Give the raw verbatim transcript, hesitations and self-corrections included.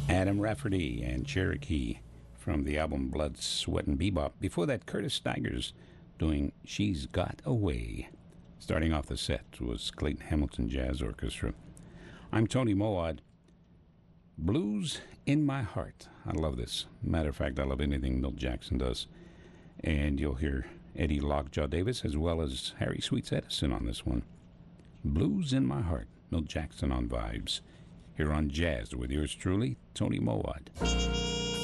Adam Rafferty and Cherokee from the album Blood, Sweat, and Bebop. Before that, Curtis Stigers doing She's Got Away. Starting off the set was Clayton Hamilton Jazz Orchestra. I'm Tony Moad. Blues in My Heart. I love this. Matter of fact, I love anything Milt Jackson does. And you'll hear Eddie Lockjaw Davis as well as Harry Sweets Edison on this one. Blues in My Heart. Milt Jackson on Vibes. Here on Jazz with yours truly, Tony Moad.